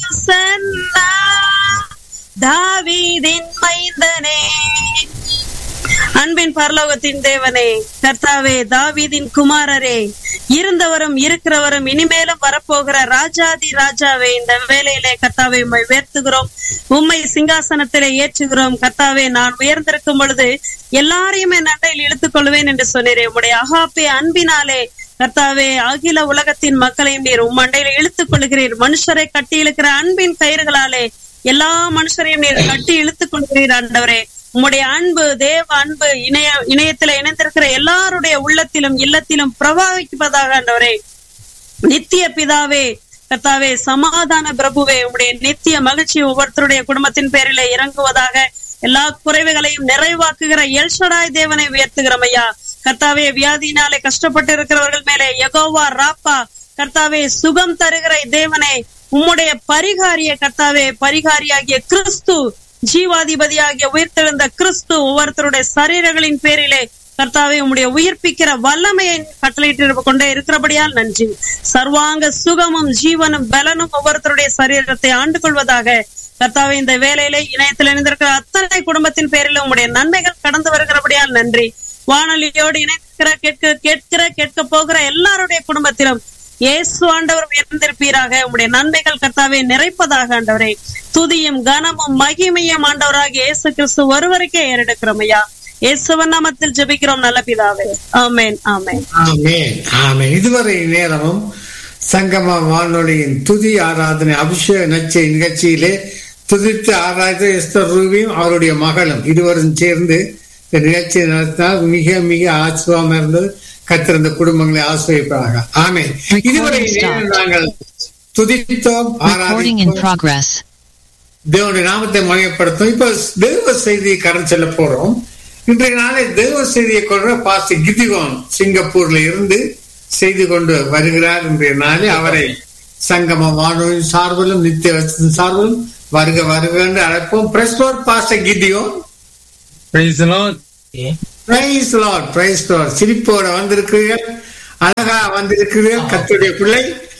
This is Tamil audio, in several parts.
ஓசன்னா தாவீதின் மைந்தனே. அன்பின் பரலோகத்தின் தேவனே, கர்த்தாவே, தாவீதின் குமாரரே, இருந்தவரும் இருக்கிறவரும் இனிமேலும் வரப்போகிற ராஜாதி ராஜாவே, இந்த வேளையிலே கர்த்தாவே உம்மை உயர்த்துகிறோம், உம்மை சிங்காசனத்திலே ஏற்றுகிறோம். கர்த்தாவே, நான் உயர்ந்திருக்கும் பொழுது எல்லாரையும் என் அண்டையில் இழுத்துக் கொள்வேன் என்று சொன்னீரே. உம்முடைய அகாப்பே அன்பினாலே கர்த்தாவே அகில உலகத்தின் மக்களையும் நீர் உம் அண்டையில இழுத்துக் கொள்கிறீர். மனுஷரை கட்டி இழுக்கிற அன்பின் கயிறுகளாலே எல்லா மனுஷரையும் நீர் கட்டி இழுத்துக் கொள்கிறீர். ஆண்டவரே, உம்முடைய அன்பு, தேவ அன்பு இணையத்துல இணைந்திருக்கிற எல்லாருடைய உள்ளத்திலும் இல்லத்திலும் பிரபாவிப்பதாக. ஆண்டவரே, நித்திய பிதாவே, கர்த்தாவே, சமாதான பிரபுவே, உம்முடைய நித்திய மகிழ்ச்சி ஒவ்வொருத்தருடைய குடும்பத்தின் பேரில இறங்குவதாக. எல்லா குறைவுகளையும் நிறைவாக்குகிற எல்ஷடாய் தேவனை உயர்த்துகிறோம் ஐயா. கர்த்தாவே, வியாதியினாலே கஷ்டப்பட்டு இருக்கிறவர்கள் மேலே யெகோவா ராப்பா, கர்த்தாவே, சுகம் தருகிற தேவனே, உம்முடைய பரிகாரிய கர்த்தாவே, பரிகாரியாகிய கிறிஸ்து, ஜீவாதிபதியாகிய உயிர்த்தெழுந்த கிறிஸ்து ஒவ்வொருத்தருடைய சரீரங்களின் பேரிலே கர்த்தாவே உம்முடைய உயிர்ப்பிக்கிற வல்லமையை கட்டளையிட்டு கொண்டே இருக்கிறபடியால் நன்றி. சர்வாங்க சுகமும் ஜீவனும் பலனும் ஒவ்வொருத்தருடைய சரீரத்தை ஆண்டு கொள்வதாக. கர்த்தாவே, இந்த வேலையிலே இணையத்தில் இணைந்திருக்கிற அத்தனை குடும்பத்தின் பேரில் உம்முடைய நன்மைகள் கடந்து வருகிறபடியால் நன்றி. வானொலியோடு இணைந்திருக்கிற கேட்க போகிற எல்லாருடைய குடும்பத்திலும் இயேசு ஆண்டவர் உயர்ந்திருப்பீராக. உம்முடைய நன்மைகள் கர்த்தாவே நிறைப்பதாக. ஆண்டவரே, துதியும் கனமும் மகிமையும் ஆண்டவராக இயேசு கிறிஸ்து ஒருவருக்கே ஏறெடுக்கிறோம் ஐயா. இயேசுவின் நாமத்தில் ஜெபிக்கிறோம் நல்ல பிதாவே. ஆமென், ஆமென், ஆமென், ஆமென். இதுவரை நேரமும் சங்கம வானொலியின் துதி ஆராதனை அபிஷேக நச்சை நிகழ்ச்சியிலே துதித்து ஆராய்ந்த எஸ்தர் ரூபியும் அவருடைய மகளும் இருவரும் சேர்ந்து இந்த நிகழ்ச்சியை நடத்தினால் மிக மிக ஆச்சரியமா இருந்தது. கத்திருந்த குடும்பங்களை ஆசிரியப்பாக. ஆமென். இதுவரை நாங்கள் துதித்தோம், ஆராதித்தோம், தேவனுடைய நாமத்தை மகிமைப்படுத்தும். இப்ப தேவ செய்தியை கடந்து செல்ல போறோம். இன்றைய நாளை தேவ செய்தியை கொண்ட பாஸ்டர் கிதியோன் சிங்கப்பூர்ல இருந்து செய்து கொண்டு வருகிறார். இன்றைய நாளை அவரை சங்கம வானொலியின் சார்பிலும் நித்திய வசத்தின் சார்பிலும் வருக வருக என்று அழைப்போம். Price Lord pastor Gideon. Price Lord. Price Lord, price Lord. சிரிப்போட வந்திருக்கிறீர்கள், அழகா வந்திருக்கிறீர்கள் கர்த்தருடைய பிள்ளை.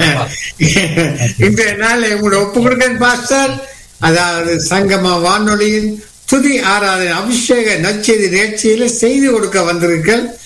இன்றைய நாள் உங்களோட ஒப்பு கொடுக்கிறேன் பாஸ்டர். அதாவது சங்கம வானொலியின் துதி ஆராதனை அபிஷேக நற்செய்தி நிகழ்ச்சியில செய்து கொடுக்க வந்திருக்கீர்கள்.